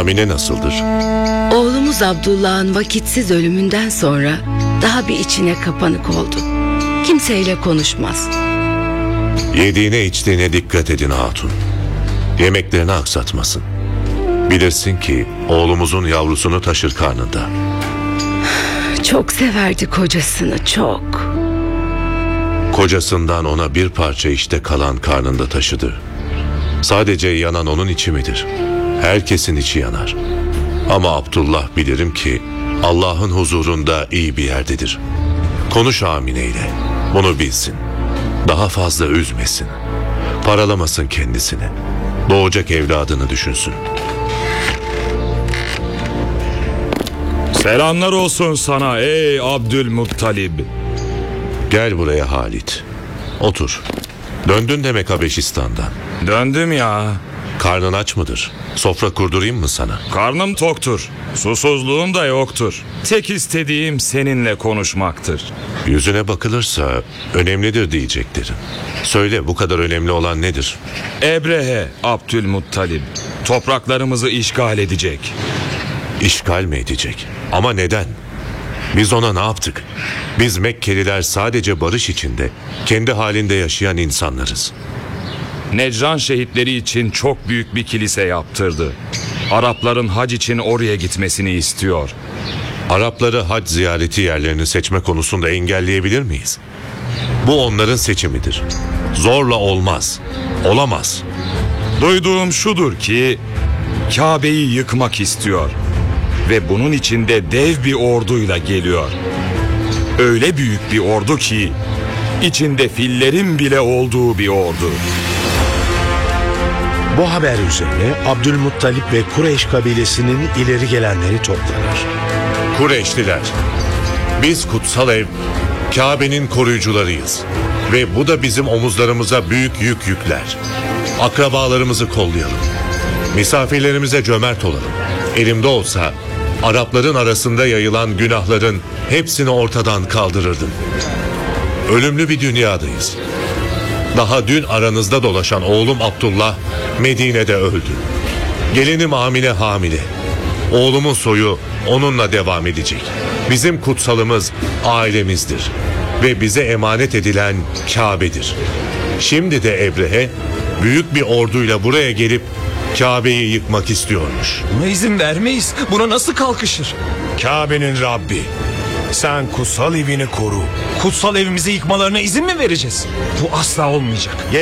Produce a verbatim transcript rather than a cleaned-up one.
Amine nasıldır? Oğlumuz Abdullah'ın vakitsiz ölümünden sonra daha bir içine kapanık oldu. Kimseyle konuşmaz. Yediğine içtiğine dikkat edin hatun. Yemeklerini aksatmasın. Bilirsin ki oğlumuzun yavrusunu taşır karnında. Çok severdi kocasını, çok. Kocasından ona bir parça işte kalan karnında taşıdı. Sadece yanan onun içi midir? Herkesin içi yanar. Ama Abdullah bilirim ki Allah'ın huzurunda iyi bir yerdedir. Konuş Amine ile. Bunu bilsin. Daha fazla üzmesin. Paralamasın kendisini. Doğacak evladını düşünsün. Selamlar olsun sana ey Abdülmuttalib. Gel buraya Halit. Otur. Döndün demek Habeşistan'dan. Döndüm ya. Karnın aç mıdır? Sofra kurdurayım mı sana? Karnım toktur. Susuzluğum da yoktur. Tek istediğim seninle konuşmaktır. Yüzüne bakılırsa önemlidir diyeceklerim. Söyle, bu kadar önemli olan nedir? Ebrehe Abdülmuttalib topraklarımızı işgal edecek. İşgal mi edecek? Ama neden? Biz ona ne yaptık? Biz Mekkeliler sadece barış içinde, kendi halinde yaşayan insanlarız. Necran şehitleri için çok büyük bir kilise yaptırdı. Arapların hac için oraya gitmesini istiyor. Arapları hac ziyareti yerlerini seçme konusunda engelleyebilir miyiz? Bu onların seçimidir. Zorla olmaz. Olamaz. Duyduğum şudur ki Kabe'yi yıkmak istiyor. Ve bunun için de dev bir orduyla geliyor. Öyle büyük bir ordu ki içinde fillerin bile olduğu bir ordu. Bu haber üzerine Abdülmuttalip ve Kureyş kabilesinin ileri gelenleri toplanır. Kureyşliler, biz kutsal ev, Kabe'nin koruyucularıyız. Ve bu da bizim omuzlarımıza büyük yük yükler. Akrabalarımızı kollayalım. Misafirlerimize cömert olalım. Elimde olsa Arapların arasında yayılan günahların hepsini ortadan kaldırırdım. Ölümlü bir dünyadayız. Daha dün aranızda dolaşan oğlum Abdullah Medine'de öldü. Gelinim Amine hamile. Oğlumun soyu onunla devam edecek. Bizim kutsalımız ailemizdir. Ve bize emanet edilen Kabe'dir. Şimdi de Ebrehe büyük bir orduyla buraya gelip Kabe'yi yıkmak istiyormuş. Buna izin vermeyiz. Buna nasıl kalkışır? Kabe'nin Rabbi, sen kutsal evini koru. Kutsal evimizi yıkmalarına izin mi vereceğiz? Bu asla olmayacak.